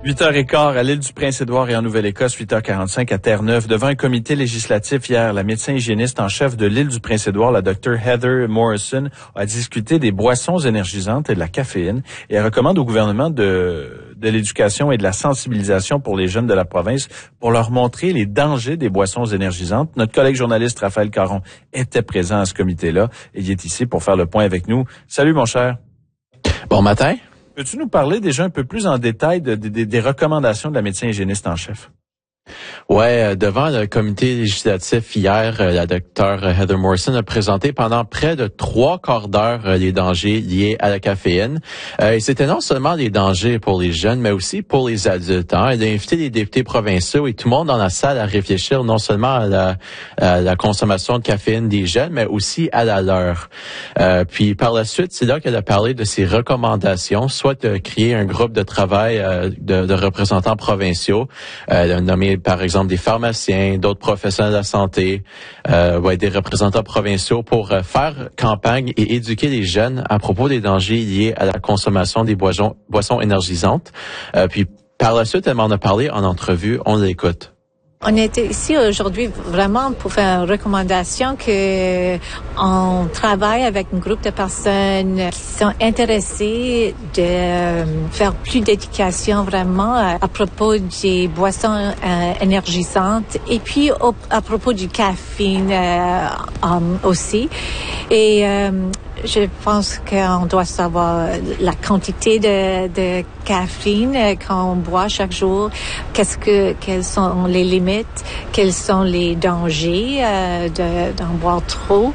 8h15 à l'île du Prince-Édouard et en Nouvelle-Écosse, 8h45 à Terre-Neuve. Devant un comité législatif hier, la médecin hygiéniste en chef de l'île du Prince-Édouard, la Dr Heather Morrison, a discuté des boissons énergisantes et de la caféine et elle recommande au gouvernement de l'éducation et de la sensibilisation pour les jeunes de la province pour leur montrer les dangers des boissons énergisantes. Notre collègue journaliste Raphaël Caron était présent à ce comité-là et il est ici pour faire le point avec nous. Salut mon cher. Bon matin. Peux-tu nous parler déjà un peu plus en détail des recommandations de la médecin hygiéniste en chef? Ouais, devant le comité législatif hier, la docteure Heather Morrison a présenté pendant près de 3/4 d'heure les dangers liés à la caféine. Et c'était non seulement les dangers pour les jeunes, mais aussi pour les adultes. Elle a invité les députés provinciaux et tout le monde dans la salle à réfléchir non seulement à la consommation de caféine des jeunes, mais aussi à la leur. Puis par la suite, c'est là qu'elle a parlé de ses recommandations, soit de créer un groupe de travail de représentants provinciaux, nommé par exemple des pharmaciens, d'autres professionnels de la santé, des représentants provinciaux pour faire campagne et éduquer les jeunes à propos des dangers liés à la consommation des boissons énergisantes. Puis par la suite, elle m'en a parlé en entrevue. On l'écoute. On était ici aujourd'hui vraiment pour faire une recommandation que on travaille avec un groupe de personnes qui sont intéressées de faire plus d'éducation vraiment à propos des boissons énergisantes et puis à propos du caféine aussi. Et je pense qu'on doit savoir la quantité de caféine qu'on boit chaque jour, quelles sont les limites, quels sont les dangers d'en boire trop.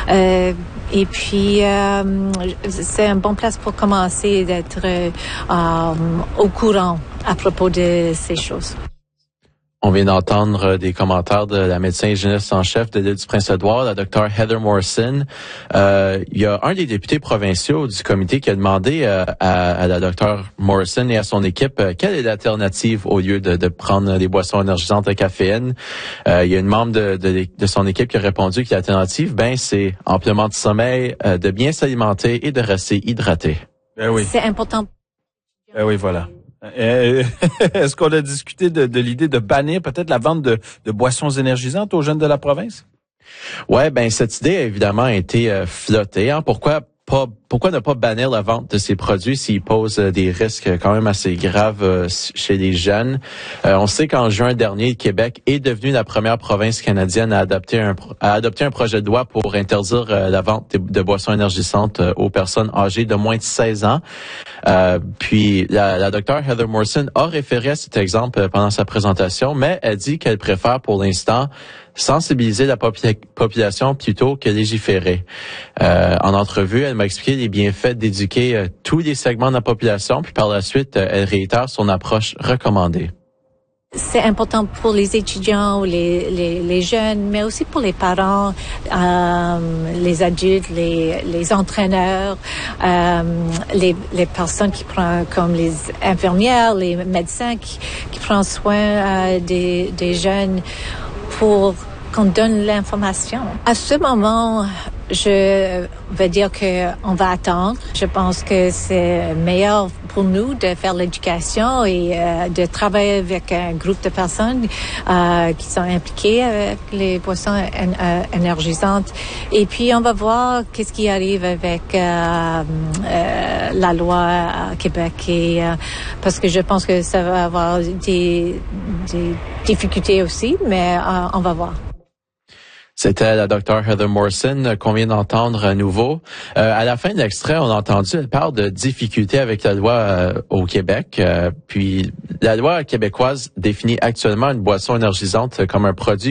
Et puis, c'est une bonne place pour commencer d'être au courant à propos de ces choses. On vient d'entendre des commentaires de la médecin hygiéniste en chef de l'île du Prince-Édouard, la Dr Heather Morrison. Il y a un des députés provinciaux du comité qui a demandé à la Dr Morrison et à son équipe quelle est l'alternative au lieu de prendre des boissons énergisantes à caféine. Il y a une membre de son équipe qui a répondu que l'alternative, c'est amplement de sommeil, de bien s'alimenter et de rester hydraté. Ben oui. C'est important. Ben oui, voilà. Est-ce qu'on a discuté de l'idée de bannir peut-être la vente de boissons énergisantes aux jeunes de la province? Ouais, cette idée a évidemment été flottée. Pourquoi ne pas bannir la vente de ces produits s'ils posent des risques quand même assez graves chez les jeunes? On sait qu'en juin dernier, le Québec est devenu la première province canadienne à adopter un projet de loi pour interdire la vente de boissons énergisantes aux personnes âgées de moins de 16 ans. Puis la docteure Heather Morrison a référé à cet exemple pendant sa présentation, mais elle dit qu'elle préfère pour l'instant sensibiliser la population plutôt que légiférer. En entrevue, elle m'a expliqué les bienfaits d'éduquer tous les segments de la population, puis par la suite, elle réitère son approche recommandée. C'est important pour les étudiants ou les jeunes, mais aussi pour les parents, les adultes, les entraîneurs, les personnes qui prennent, comme les infirmières, les médecins qui prennent soin des jeunes pour qu'on donne l'information. À ce moment, je vais dire que on va attendre. Je pense que c'est meilleur pour nous de faire l'éducation et de travailler avec un groupe de personnes qui sont impliquées avec les boissons énergisantes. Et puis on va voir qu'est-ce qui arrive avec la loi à Québec et parce que je pense que ça va avoir des difficultés aussi, mais on va voir. C'était la Dr Heather Morrison qu'on vient d'entendre à nouveau. À la fin de l'extrait, on a entendu, elle parle de difficultés avec la loi au Québec. Puis la loi québécoise définit actuellement une boisson énergisante comme un produit